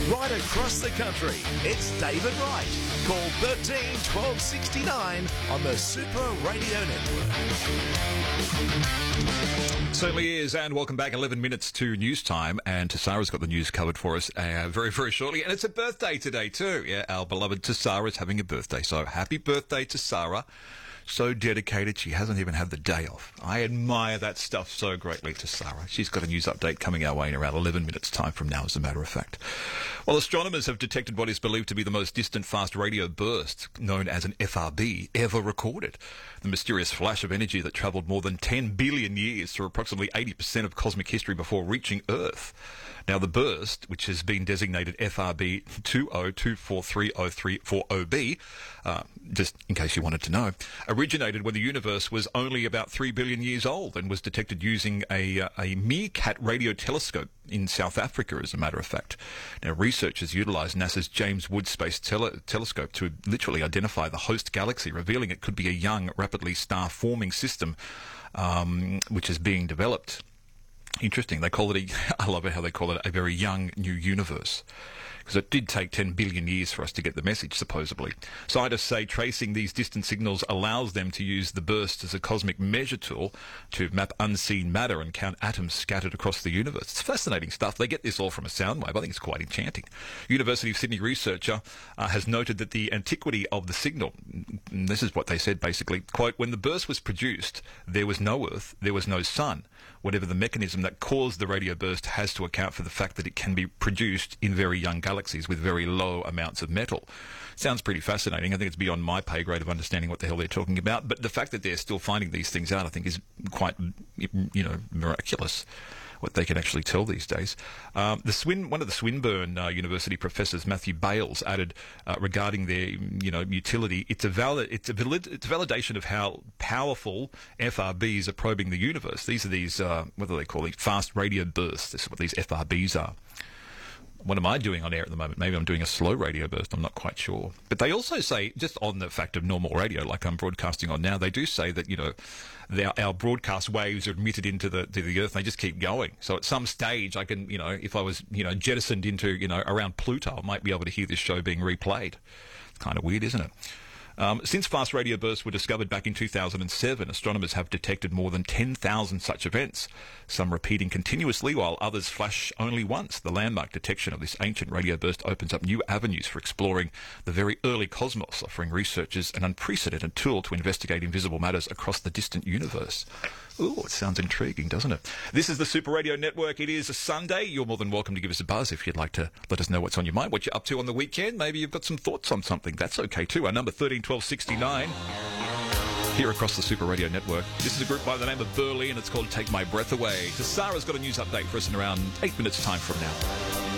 right across the country. It's David Wright. Call 13 1269 on the Super Radio Network. Certainly is, and welcome back. 11 minutes to news time, and Tassara's got the news covered for us very, very shortly. And it's a birthday today too. Yeah, our beloved Tassara is having a birthday, so happy birthday, Tassara. So dedicated, she hasn't even had the day off. I admire that stuff so greatly, Tassara. She's got a news update coming our way in around 11 minutes' time from now, as a matter of fact. Well, astronomers have detected what is believed to be the most distant fast radio burst, known as an FRB, ever recorded. The mysterious flash of energy that travelled more than 10 billion years through approximately 80% of cosmic history before reaching Earth. Now, the burst, which has been designated FRB 20243034OB, just in case you wanted to know, originated when the universe was only about 3 billion years old and was detected using a Meerkat radio telescope in South Africa, as a matter of fact. Now, researchers utilised NASA's James Webb Space Telescope to literally identify the host galaxy, revealing it could be a young, rapidly star-forming system which is being developed. Interesting. They call it I love it how they call it a very young new universe. Because it did take 10 billion years for us to get the message, supposedly. Scientists say tracing these distant signals allows them to use the burst as a cosmic measure tool to map unseen matter and count atoms scattered across the universe. It's fascinating stuff. They get this all from a sound wave. I think it's quite enchanting. University of Sydney researcher has noted that the antiquity of the signal, and this is what they said basically, quote, when the burst was produced, there was no Earth, there was no sun. Whatever the mechanism that caused the radio burst has to account for the fact that it can be produced in very young galaxies with very low amounts of metal. Sounds pretty fascinating. I think it's beyond my pay grade of understanding what the hell they're talking about, but the fact that they're still finding these things out, I think, is quite, miraculous, what they can actually tell these days. One of the Swinburne University professors, Matthew Bales, added regarding their utility, it's a validation of how powerful FRBs are probing the universe. These are these what do they call these fast radio bursts? This is what these FRBs are. What am I doing on air at the moment? Maybe I'm doing a slow radio burst. I'm not quite sure. But they also say, just on the fact of normal radio, like I'm broadcasting on now, they do say that, our broadcast waves are emitted into the Earth and they just keep going. So at some stage, I can, if I was, jettisoned into, around Pluto, I might be able to hear this show being replayed. It's kind of weird, isn't it? Since fast radio bursts were discovered back in 2007, astronomers have detected more than 10,000 such events, some repeating continuously while others flash only once. The landmark detection of this ancient radio burst opens up new avenues for exploring the very early cosmos, offering researchers an unprecedented tool to investigate invisible matters across the distant universe. Ooh, it sounds intriguing, doesn't it? This is the Super Radio Network. It is a Sunday. You're more than welcome to give us a buzz if you'd like to let us know what's on your mind, what you're up to on the weekend. Maybe you've got some thoughts on something. That's okay too. Our number 131269 here across the Super Radio Network. This is a group by the name of Burley, and it's called Take My Breath Away. Tassara's got a news update for us in around 8 minutes' time from now.